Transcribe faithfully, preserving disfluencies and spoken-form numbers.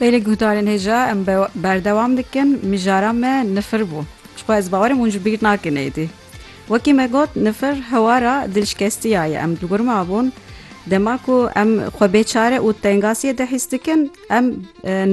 Pêlê guhdarên hêja em berdewam dikin mijara me nifir bû. Ji xwe ez bawerim hûn ji bîr nakin êdî. Wekî me got nifir hewara dilşikestiya ye. Em digurim abûn dema ku em xwe bêçare û tengasiyê de hîs dikin em